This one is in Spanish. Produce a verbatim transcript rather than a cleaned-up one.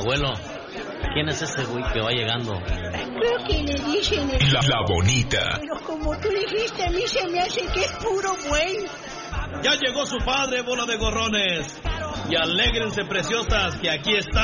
Abuelo, ¿quién es ese güey que va llegando? Creo que le dicen el... La, la bonita. Pero como tú dijiste, a mí se me hace que es puro güey. Ya llegó su padre, bola de gorrones. Y alégrense, preciosas, que aquí está